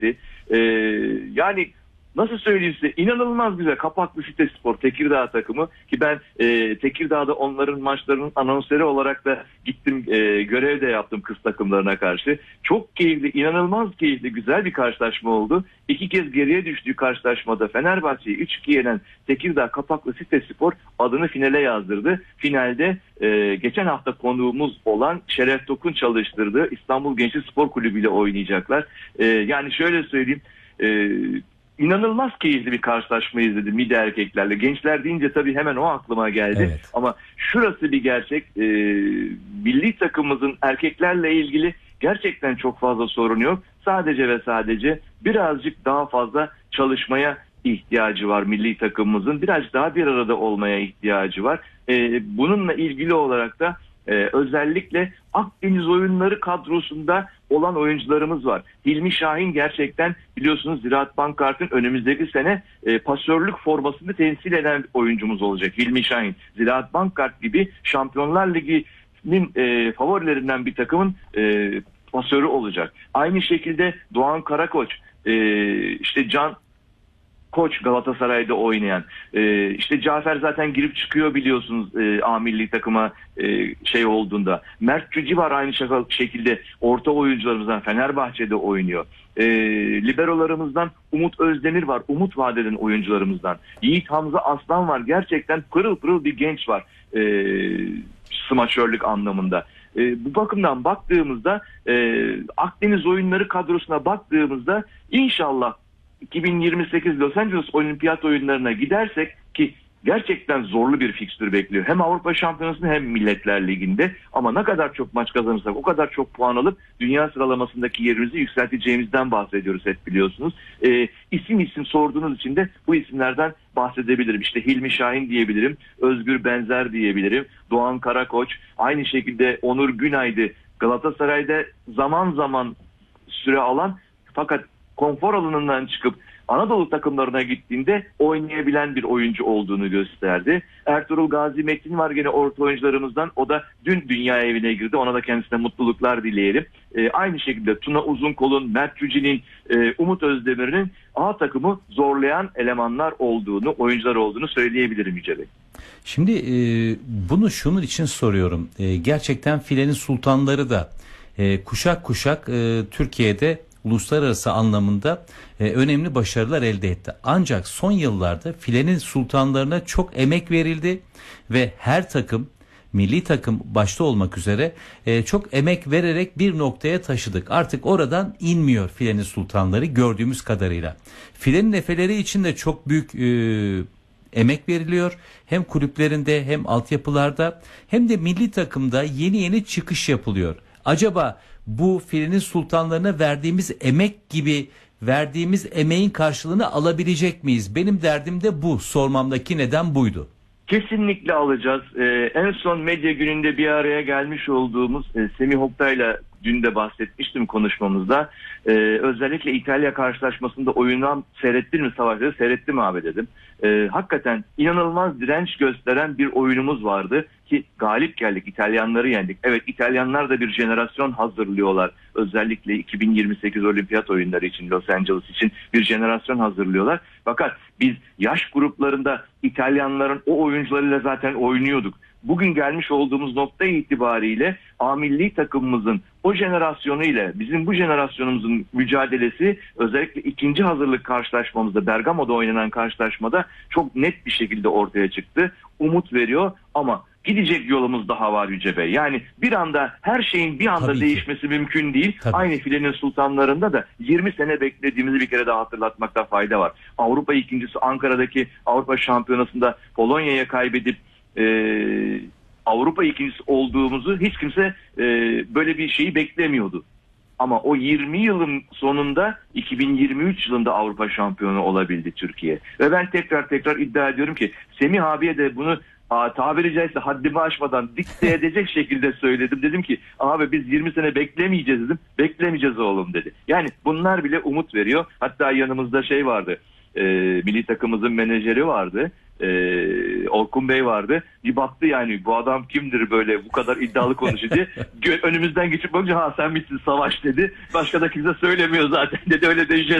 etti. Yani nasıl söyleyeyim size, inanılmaz güzel. Kapaklı Sitespor Tekirdağ takımı ki ben Tekirdağ'da onların maçlarının anonseri olarak da gittim, görev de yaptım kız takımlarına karşı. Çok keyifli, inanılmaz keyifli, güzel bir karşılaşma oldu. 2 kez geriye düştüğü karşılaşmada Fenerbahçe'yi 3-2 yenen Tekirdağ Kapaklı Sitespor adını finale yazdırdı. Finalde geçen hafta konuğumuz olan Şeref Tok'un çalıştırdığı İstanbul Gençlik Spor Kulübü ile oynayacaklar. Yani şöyle söyleyeyim, İnanılmaz keyifli bir karşılaşma izledim midi erkeklerle. Gençler deyince tabii hemen o aklıma geldi. Evet. Ama şurası bir gerçek. Milli takımımızın erkeklerle ilgili gerçekten çok fazla sorun yok. Sadece ve sadece birazcık daha fazla çalışmaya ihtiyacı var milli takımımızın. Biraz daha bir arada olmaya ihtiyacı var. Bununla ilgili olarak da özellikle Akdeniz oyunları kadrosunda olan oyuncularımız var. Hilmi Şahin gerçekten biliyorsunuz Ziraat Bankart'ın önümüzdeki sene pasörlük formasını temsil eden oyuncumuz olacak. Hilmi Şahin, Ziraat Bankart gibi Şampiyonlar Ligi'nin favorilerinden bir takımın pasörü olacak. Aynı şekilde Doğan Karakoç, işte Can Koç Galatasaray'da oynayan, işte Cafer zaten girip çıkıyor biliyorsunuz A milli takıma şey olduğunda. Mert Cüci var aynı şekilde orta oyuncularımızdan Fenerbahçe'de oynuyor. Liberolarımızdan Umut Özdemir var, umut vadeden oyuncularımızdan. Yiğit Hamza Aslan var, gerçekten pırıl pırıl bir genç var smaçörlük anlamında. Bu bakımdan baktığımızda Akdeniz oyunları kadrosuna baktığımızda inşallah 2028 Los Angeles Olimpiyat oyunlarına gidersek ki gerçekten zorlu bir fikstür bekliyor. Hem Avrupa Şampiyonası'nda hem Milletler Ligi'nde, ama ne kadar çok maç kazanırsak o kadar çok puan alıp dünya sıralamasındaki yerimizi yükselteceğimizden bahsediyoruz hep biliyorsunuz. İsim sorduğunuz için de bu isimlerden bahsedebilirim. İşte Hilmi Şahin diyebilirim, Özgür Benzer diyebilirim, Doğan Karakoç, aynı şekilde Onur Günay'dı. Galatasaray'da zaman zaman süre alan fakat konfor alanından çıkıp Anadolu takımlarına gittiğinde oynayabilen bir oyuncu olduğunu gösterdi. Ertuğrul Gazi Metin var gene orta oyuncularımızdan. O da dün dünya evine girdi. Ona da kendisine mutluluklar dileyelim. Aynı şekilde Tuna Uzunkol'un, Mert Cüci'nin, Umut Özdemir'in A takımı zorlayan elemanlar olduğunu, oyuncular olduğunu söyleyebilirim Yüce Bey. Şimdi bunu şunun için soruyorum. Gerçekten filenin sultanları da kuşak kuşak Türkiye'de uluslararası anlamında önemli başarılar elde etti. Ancak son yıllarda filenin sultanlarına çok emek verildi ve her takım, milli takım başta olmak üzere çok emek vererek bir noktaya taşıdık. Artık oradan inmiyor filenin sultanları gördüğümüz kadarıyla. Filenin efeleri için de çok büyük emek veriliyor. Hem kulüplerinde hem altyapılarda hem de milli takımda yeni çıkış yapılıyor. Acaba bu filenin sultanlarına verdiğimiz emek gibi verdiğimiz emeğin karşılığını alabilecek miyiz? Benim derdim de bu. Sormamdaki neden buydu. Kesinlikle alacağız. En son medya gününde bir araya gelmiş olduğumuz Semih Oktay'la dün de bahsetmiştim konuşmamızda. Özellikle İtalya karşılaşmasında oyundan seyrettin mi savaşları? Seyrettim abi dedim. Hakikaten inanılmaz direnç gösteren bir oyunumuz vardı ki galip geldik, İtalyanları yendik. Evet, İtalyanlar da bir jenerasyon hazırlıyorlar. Özellikle 2028 Olimpiyat oyunları için, Los Angeles için bir jenerasyon hazırlıyorlar. Fakat biz yaş gruplarında İtalyanların o oyuncularıyla zaten oynuyorduk. Bugün gelmiş olduğumuz nokta itibariyle A milli takımımızın o jenerasyonu ile bizim bu jenerasyonumuzun mücadelesi özellikle ikinci hazırlık karşılaşmamızda, Bergamo'da oynanan karşılaşmada çok net bir şekilde ortaya çıktı. Umut veriyor ama gidecek yolumuz daha var Yüce Bey. Yani bir anda her şeyin bir anda değişmesi mümkün değil. Tabii. Aynı filenin sultanlarında da 20 sene beklediğimizi bir kere daha hatırlatmakta fayda var. Avrupa ikincisi Ankara'daki Avrupa Şampiyonası'nda Polonya'ya kaybedip Avrupa ikincisi olduğumuzu hiç kimse böyle bir şeyi beklemiyordu. Ama o 20 yılın sonunda 2023 yılında Avrupa şampiyonu olabildi Türkiye. Ve ben tekrar iddia ediyorum ki Semih abiye de bunu tabiri caizse haddimi aşmadan dikte edecek şekilde söyledim. Dedim ki abi biz 20 sene beklemeyeceğiz dedim. Beklemeyeceğiz oğlum dedi. Yani bunlar bile umut veriyor. Hatta yanımızda şey vardı. Milli takımımızın menajeri vardı. Orkun Bey vardı. Bir baktı yani bu adam kimdir böyle bu kadar iddialı konuşuyor diye. Önümüzden geçip bakınca ha sen misin Savaş dedi. Başka da kimse söylemiyor zaten dedi. Öyle de